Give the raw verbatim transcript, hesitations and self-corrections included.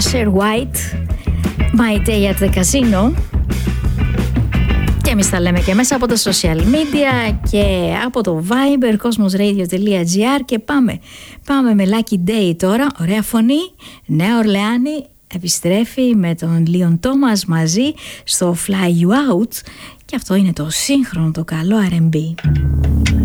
Washer White, My Day at the Casino. Και εμείς τα λέμε και μέσα από τα social media και από το Viber, cosmosradio.gr. Και πάμε, πάμε με Lucky Day τώρα. Ωραία φωνή, Νέα Ορλεάνη επιστρέφει με τον Leon Thomas μαζί στο Fly You Out. Και αυτό είναι το σύγχρονο, το καλό αρ εν μπι.